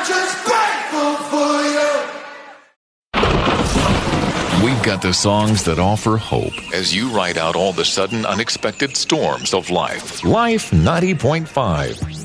just grateful for you. We've got the songs that offer hope as you ride out all the sudden unexpected storms of life. Life 90.5.